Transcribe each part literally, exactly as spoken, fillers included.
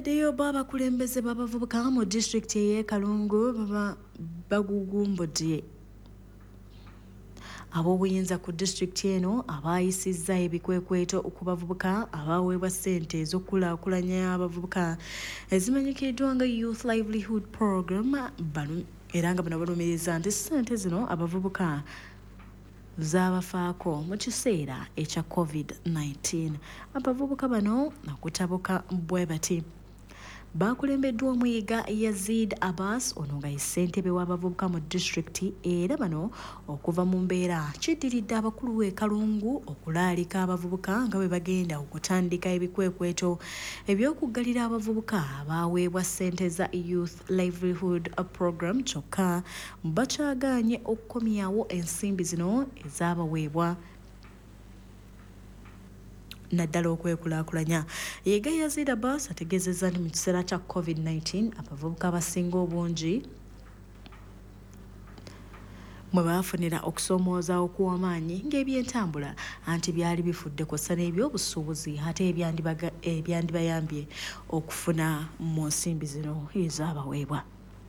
Deyo baba kulembeze baba vubuka mu district ye Kalungu baba bagugumbodye abo buyinza ku district eno abayisizza ebikwekweto okubavubuka abaweebwa ssente ez'okulaakulanya abavubuka ezimanyikiddwa nga Youth Livelihood Program bano era nga bano balumiriza nti ssente zino abavubuka zaabafaako mu kiseera ekya covid nineteen. Abavubuka bano nakutabuka bwe bati bakulembeddwa omuyiga Yazid Abbas ono nga ye ssentebe w'abavubuka mu district era bano okuva mu mbeera kiddiridde abakulu w'e Kalungu okulaalika abavubuka nga bwe bagenda okutandika ebikwekweto eby'okuggalira abavubuka abaweebwa ssente za Youth Livelihood Program kyokka bakyagaanye okukomyawo ensimbi zino ezaabaweebwa naddala okwekulaakulanya. Yega Yazid Abbas ategeezezza nti mu kiseera kya covid nineteen abavubuka abasinga obungi mwe baafunira okusoomooza okw'amaanyi ng'ebyentambula anti byali bifudde kw'ossa n'ebyobusuubuzi ate ebyandibayambye okufuna mu nsimbi zino ezaabaweebwa.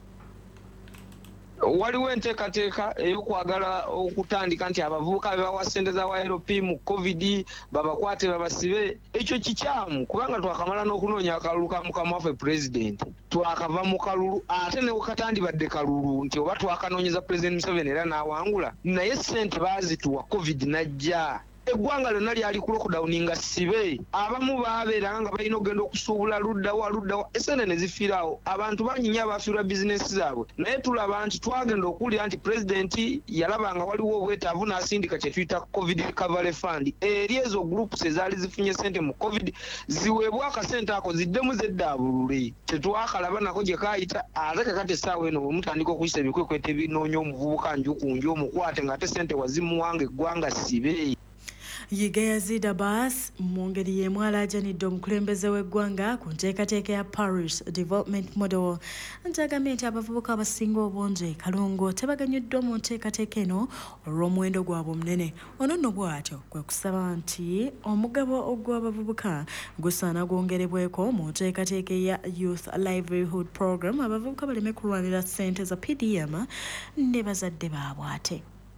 Waliwo enteekateeka ey'okwagala okutandika nti abavubuka bebawa ssente za L P mu covid babakwate babasibe. Ekyo kikyamu kubanga twakamala n'okunoonya akalulu ka mukama waffe pulezidenti twakava mu kalulu ate ne katandibadde kalulu nti oba twakanoonyeza pulezidenti Museveni era n'awangula naye ssente baazituwa covid najja. Eggwanga lyonna lyali ku lockdown nga sibe abamu baabeera nga balina okugenda okusuubula luddawa luddawa essente ne zifiirawo abantu banyinya abafiirwa bizinesi zaabwe naye tulaba nti twagenda okuwulira nti pulezidenti yalaba nga waliwo obwetaavu n'asindika kye tuyita covid recovery fund eri ezo groups ezaali zifunye ssente mu covid ziweebwa akasente ako ziddemu zeddaabulule tetwakalaba nako gye kaayita ate kakati essaawa eno bwe mutandika okuyisa ebikwekweto ebinoonya omuvubuka njukunju omukwate ng'ate ssente wazimuwanga eggwanga sibe. Yiga Yazid Abbas mu ngeri y'emu alaajanidde omukulembeze w'eggwanga ku nteekateeka ya Parish Development Model nti agambye nti abavubuka abasinga obungi Kalungu tebaganyuddwa mu nteekateeka eno olw'omuwendo gwabwe omunene. Ono nno bw'atyo kwe kusaba nti omugabo ogw'abavubuka gusaana gwongerebweko mu nteekateeka ya Youth Livelihood Program abavubuka baleme kulwanira ssente za P D M ne bazadde baabwe ate.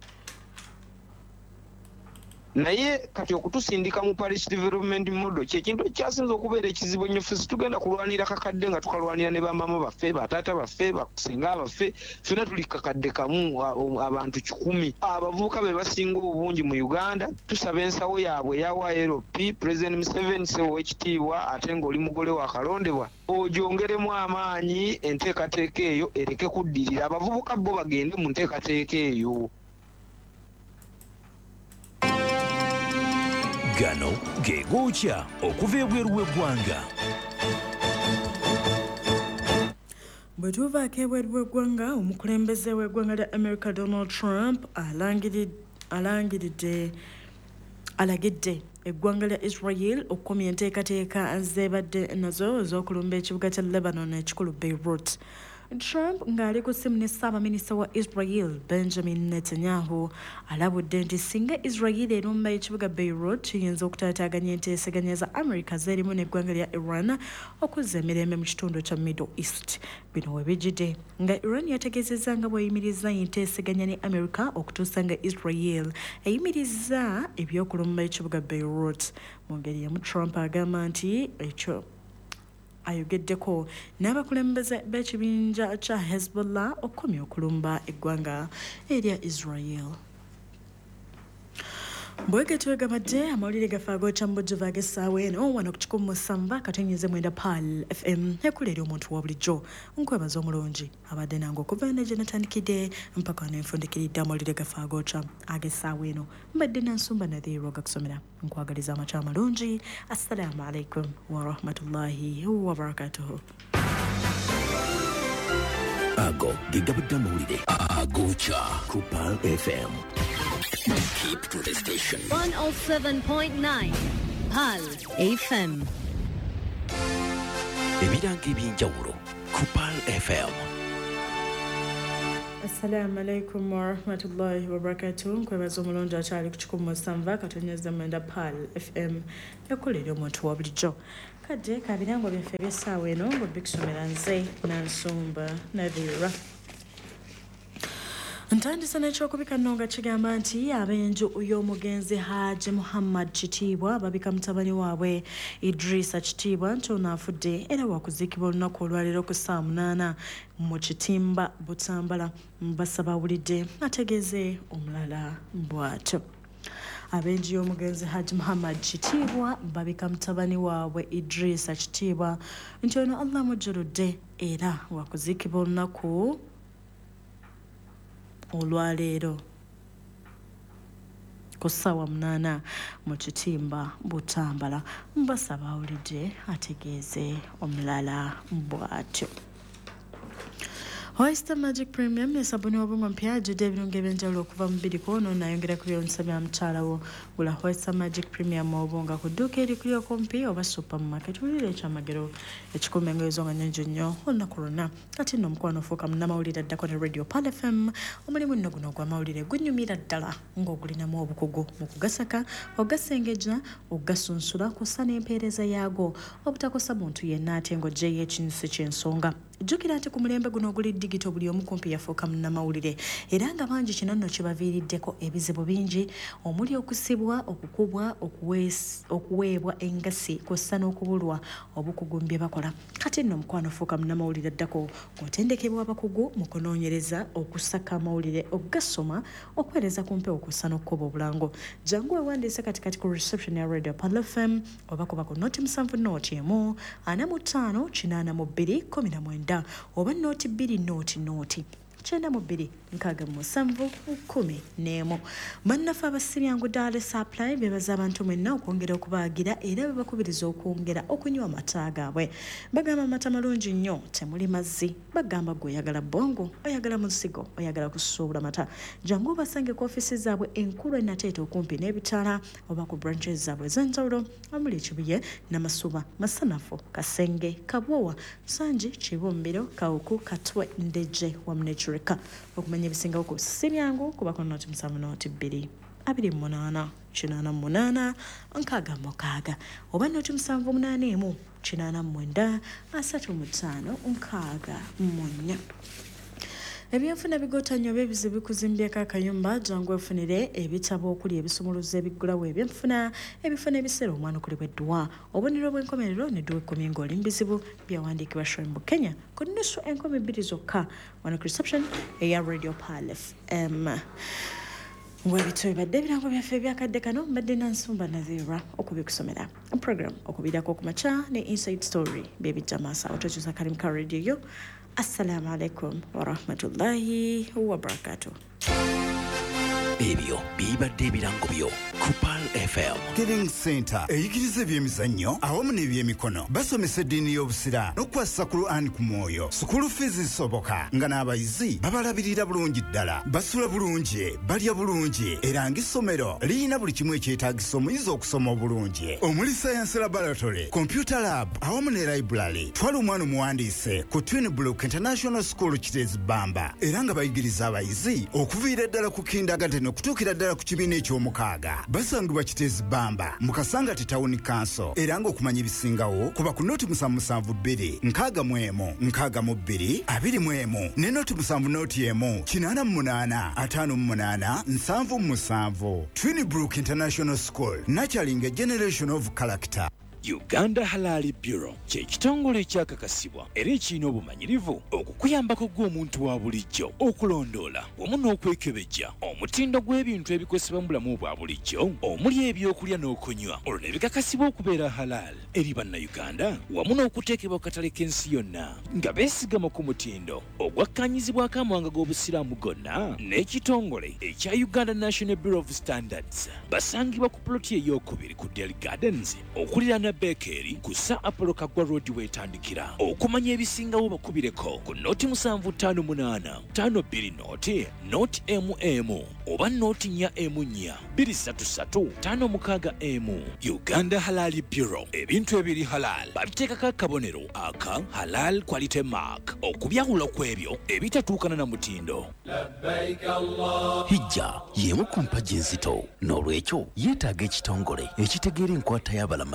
Naye kati okutusindika mu Parish Development Model kyekintu ekyasinze okubeera ekizibu ennyo ffe tugenda kulwanira kakadde nga tukalwanira ne bamama baffe bataata baffe bakusinga baffe ffena tuli kakadde kamu abantu kikumi. Abavubuka be basinga obungi mu Uganda tusaba ensawo yaabwe eyawa L P President Museveni Ssebo w'ekitiibwa ate ng'oli mugole wa kalondebwa ogyongeremu amaanyi enteekateeka eyo ereke kuddirira abavubuka bo bagende mu nteekateeka eyo. Gano ge gookya okuva ebweru w'eggwanga. Bwe tuvaako ebweru w'eggwanga omukulembeze w'eggwanga lya America Donald Trump alangiridde alagidde eggwanga lya Israel okukomya enteekateeka zeebadde nazo ez'okulumba ekibuga kya Lebanon ekikulu Beirut. Trump ng'ali ku ssimu ne Ssaabaminisita wa Israel Benjamin Netanyahu alabudde nti singa Israel erumba ekibuga Beirut kiyinza okutaataaganya enteeseganya za America z'erimu n'eggwanga lya Iran okuzza emirembe mu kitundu kya Middle East. Bino we bijjidde nga Iran yategeezezza nga bw'eyimiriza enteeseganya ne America okutuusa nga Israel eyimirizza ebyokulumba ekibuga Beirut. Mu ngeri yemu Trump agamba nti ekyo ayogeddeko n'abakulembeze b'ekibinja kya Hezbollah okukomya okulumba eggwanga erya Israel. Bwege twegamadde amawulire gafe ag'okya mbujjuva ag'essaawa eno wano ku kikumi mu ssamba katonnyeze mwenda Pal F M ekula eri omuntu wa bulijjo nkwebaza omulungi abadde nange okuva eno gye natandikidde mpaka nenfundikiridde amawulire gafe ag'okya ag'essaawa eno mbadde Nansumba Nadhiru gakusomera nkwagaliza amakya amalungi. Assalamu alaikum wa rahmatullahi wa barakatuhu. Ago gigabadde amawulire ag'okya ku Pal F M. Keep to the station. one oh seven point nine Pal F M. Ebiranga eby'enjawulo ku Pal F M. Assalamu alaikum wa rahmatullahi wa barakatuh. Nkwebaza omulungi akyali ku kikumi mu ssamba katonnyeza mwenda Pal F M ekula eri omuntu wa bulijjo. kadde kabirangwa byaffe by'essaawa eno ng'obikusomera nze Nansumba Nabira. Ntandisa n'ekyokubika nno nga kigamba nti ab'enju y'omugenzi Haji Muhammad Kitiibwa babika mutabani waabwe Idrisa Kitiibwa nti ono afudde era wakuziikibwa olunaku olwaleero ku ssaawa munaana mu kitimba Butambala. Mbasaba awulidde ategeeze omulala bw'atyo. Ab'enju y'omugenzi Haji Muhammad Kitiibwa babika mutabani waabwe Idrisa Kitiibwa nti ono Allah mujjuludde era wakuziikibwa olunaku olwaleero ku ssaawa munaana mu kitimba Butambala. Mbasaba awulidde ategeeze omulala bw'atyo. Oyster Magic Premium ne sabuni w'obumwa mpya ajjudde ebirungo eby'enjawulo okuva mu bbiri kw'ono n'ayongera ku byewuunyisa bya mukyala wo. Gula Oyster Magic Premium obunga ku dduuka erikuli okumpi oba supermarket. Wulira ekyamagero ekikuuma engoyezo nga nnyonjo nnyo olunaku lwonna. Kati nno omukwano ofuuka munnamawulire addako ne Radio Pal F M. Omulimu nno guno ogw'amawulire gunyumira ddala ng'ogulinamu obukugu mu kugasaka, ogasengejja, ogasunsula kw'ossa n'empeereza yaago obutakosa muntu yenna ate ng'oggyeyo ekinyusi ky'ensonga. Jjukira nti ku mulembe guno oguli digito buli omu kumpi yafuuka munnamawulire era nga bangi kino nno kibaviiriddeko ebizibu bingi omuli okusibwa, okukubwa, okuweebwa engasi kw'ossa n'okubulwa obukugu mu bye bakola. Kati nno omukwano ofuuka munnamawulire addako ng'otendekebwa abakugu mu kunoonyereza, okusaka amawulire, okugasoma, okuweereza ku mpewo kw'ossa n'okkuba obulango. Jangu weewandiise katikati ku reception ya Radio Pal F M oba kuba ku nooti musanvu nooti emu ana mu ttaano kinaana mu bbiri kkumi na mwenda oba nooti bbiri nooti nooti kyenda mu bbiri nkaaga mu musanvu kkumi n'emu. Bannaffe abasiryangu Dale Supply beebaza abantu mwenna okwongera okubaagira era bebakubiriza okwongera okunywa amata gaabwe. Bagamba amata malungi nnyo, temuli mazzi. Bagamba gwe oyagala bbongo, oyagala musigo, oyagala kusuubula mata. Jangu obasange ku ofiisi zaabwe enkulu enateeta okumpi n'ebitaala oba ku branches zaabwe ez'enjawulo omuli Kibuye, Namasuba, Masanafu, Kasenge, Kabwowa, Sanji, Kibumbiro, Kawuku, Katwe, Ndeje wamu ne Kireka. Okumanya ebisingawo ku siryangu kuba ku nooti musanvu nooti bbiri abiri mu munaana kinaana mu munaana nkaaga mu mukaaga oba nooti musanvu munaana emu kinaana mu mwenda asatu mu ttaano nkaaga mu nnya. Ebyenfuna bigootanya oba ebizibu bikuzimbyeko akayumba jangu weefunire ebitabo okuli ebisumuluzo ebiggulawo ebyenfuna ebifuna ebiseera omwana okuli bw'edduwa obubonero bw'enkomerero n'edduwa ekkumi ng'oli mu bizibu byawandiikibwa Shembu Kenya ku nnusu enkumi bbiri zokka wano ku reception eya Radio Pal F M. Webito ebadde ebirango byaffe ebyakadde kano mbadde Nansumba Nabira okubikusomera. Program okubirako ku makya ne Inside Story bebijja maaso otokyusa kalimu ka radio yo. Assalamu alaikum wa rahmatullahi wa barakatuh. Ebyo bibadde ebirango byo ku Pal F M. Killing Center eyigiriza ebyemizannyo awamu n'ebyemikono basomesa eddiini y'obusiraamu n'okukwasa Qur'an ku mwoyo. Sukulu fees zisoboka nga n'abayizi babalabirira bulungi ddala, basula bulungi, balya bulungi era ng'essomero liyina buli kimu ekyetaagisa omuyizi okusoma obulungi omuli science laboratory, computer lab awamu ne library. Twala omwana omuwandiise ku Twin Brook International School Kitezi Bamba era nga bayigiriza abayizi okuviira ddala ku kindergarten okutuukira ddala ku kibiina eky'omukaaga. Basangibwa Kitezi Bamba mu Kasangati Town Council era ng'okumanya ebisingawo kuba ku nooti musanvu musanvu bbiri nkaaga mu emu nkaaga mu bbiri abiri mu emu ne nooti musanvu nooti emu kinaana mu munaana ataano mu munaana nsanvu mu musanvu. Twin Brook International School, nurturing a generation of character. Uganda Halal Bureau kye kitongole ekyakakasibwa era ekirina obumanyirivu okukuyambako gw'omuntu wa bulijjo okulondoola wamu n'okwekebejja omutindo gw'ebintu ebikozesebwa mu bulamu bwa bulijjo omuli ebyokulya n'okunywa olwo ne bikakasibwa okubeera halal eri bannayuganda wamu n'okuteekebwa ku katale k'ensi yonna nga beesigama ku mutindo ogwakkaanyizibwako amawanga g'obusiraamu gonna n'ekitongole ekya Uganda National Bureau of Standards. Basangibwa ku ploti ey'okubiri ku Dairy Gardens okuliraana Bakery kusa Apollo Kagwa Road wetandikira. Okumanya ebisingawo bakubireko ku nooti musanvu ttaano munaana ttaano bbiri nooti nooti emu emu oba nooti nnya emu nnya bbiri ssatu ssatu ttaano mukaaga emu. Uganda Halal Bureau, ebintu ebiri halal babiteekako akabonero aka Halal Quality Mark okubyawula kw'ebyo ebitatuukana na mutindo. Hijja y'emu ku mpagi enzito n'olwekyo yeetaaga ekitongole ekitegeera enkwata y'abalamazi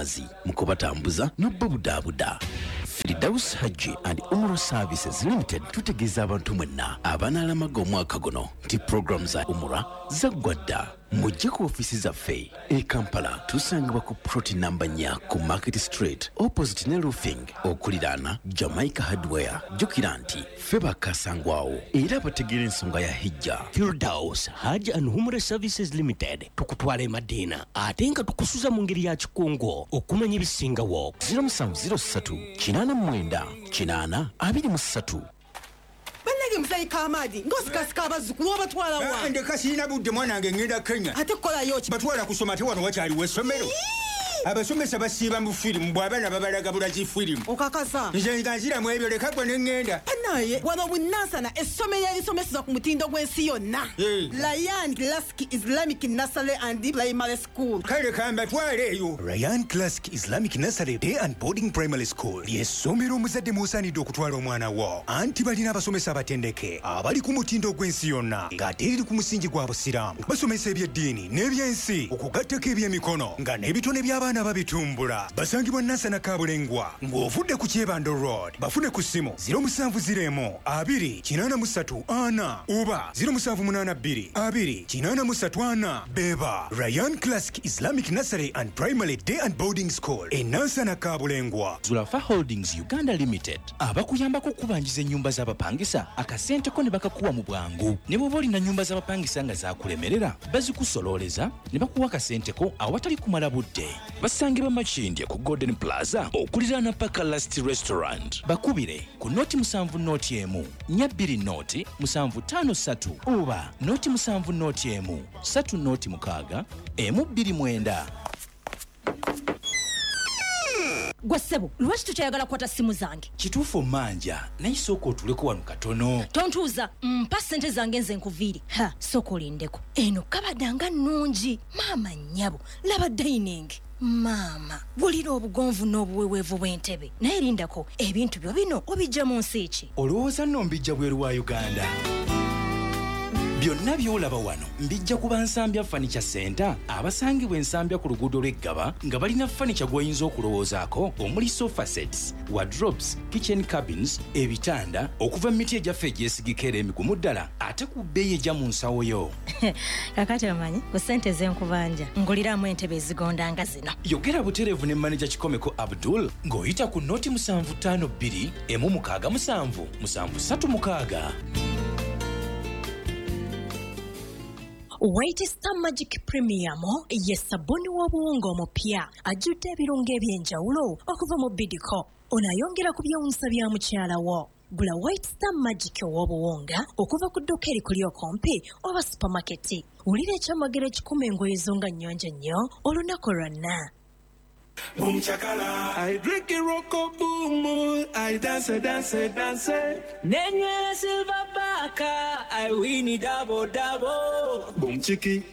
mu kubatambuza n'obbabudaabuda. Firdaus Hajji and Umrah Services Limited tutegeeza abantu mwenna abanaalamaga omwaka guno nti program za Umrah zaggwa dda. Mujje ku ofisi zaffe e Kampala tusangibwa ku ploti namba nnya ku Market Street opposite ne roofing okuliraana Jamaica Hardware. Jjukira nti ffe bakasangwawo era bategeera ensonga ya hijja. Firdaus Hajji and Umrah Services Limited tukutwala e Madina ate nga tukusuza mu ngeri ya kikungo okumanya ebisingawo. zero seven zero three kinana mwenda kinana abiri mu ssatu. Banage mzai kamadi ngosikasika abazukulu obatwala wa ande kasina budde mwana wange ngenda Kenya ate kola yoki batwala kusoma te wano wakyali w'essomero. Abasomesa basiiba mu firimu bw'abaana babalaga bulaki firimu. Okakasa nze nga nziramu ebyo leka gwe ne ŋŋenda. naye wano bunansana essomero erisomeseza ku mutindo gw'ensi yonna. Ryan Classic Islamic Nursery and Primary School. Kale kambatwale eyo. Ryan Classic Islamic Nursery Day and Boarding Primary School ly'essomero omuzadde mw'osaanidde okutwala omwana wo. Anti balina abasomesa abatendeke abali ku mutindo gw'ensi yonna ng'ate eriri ku musingi gwa busiraamu. Basomesa eby'eddiini n'ebyensi okugattako eby'emikono nga n'ebitone by'abaana babitumbula. Basangibwa Nansana Kabulengwa ng'ovudde ku Kyebando Road. Bafune ku ssimu zero seven zero abiri kinana mu ssatu ana oba zero seven munana bbiri abiri kinana mu ssatu ana. Beba Ryan Classic Islamic Nursery and Primary Day and Boarding School e Nansana Kabulengwa. Zulafa Holdings Uganda Limited abakuyambako okubanjiza ennyumba z'abapangisa akasenteko ne bakakuwa mu bwangu. Ne bw'oba olina nnyumba z'abapangisa nga zakulemerera bazikusololeza ne bakuwa akasenteko awatali kumala budde. Basangibwa Makindye ku Golden Plaza okuliraana Paka Last Restaurant. Bakubire ku noti musanvu noti emu nnya bbiri noti musanvu ttaano ssatu oba noti musanvu noti emu ssatu noti mukaaga emu bbiri mwenda. Gwe ssebo lwaki tokyayagala kukwata ssimu zange? Kituufu manja naye sooka otuleko wano katono. Tontuuza mpa ssente zange nze nkuviire. Ha sooka olindeko eno kabadde nga nnungi. Maama nnyabo laba dining. Maama bulira obugonvu n'obuweweevu bw'entebe naye lindako ebintu byo bino obijja mu nsi ki? Olowooza nno mbijja bweru wa Uganda? Byonna by'olaba wano mbijja kuba Nsambya Furniture Center abasangibwa ensambya ku luguudo lw'Eggaba nga balina furniture gw'oyinza okulowoozaako omuli sofa sets, wardrobes, kitchen cabins, ebitanda okuva mu miti egyaffe egyesigika era emigumu ddala ate ku bbeeyi ejja mu nsawo yo. Kakati omanyi ku ssente z'enkubanja nguliramu entebe ezigonda nga zino. Yogera butereevu ne manager Kikomeko Abdul ng'oyita ku noti musanvu ttaano bbiri emu mukaaga musanvu musanvu ssatu mukaaga. White Star Magic Premium ye sabuni w'obuwunga omupya ajjudde ebirungo eby'enjawulo okuva mu Bidco. Onayongera ku byewuunyisa bya mukyala wo. Gula White Star Magic w'obuwunga okuva ku dduuka erikuli okumpi oba supermarket. Wulira ekyamagero ekikumi engoye zo nga nnyonjo nnyo olunaku lwonna. Boom chakala, I drink a rocko boom, I dance, dance, dance. Nenye silver baka, I win it double double. Boom chiki.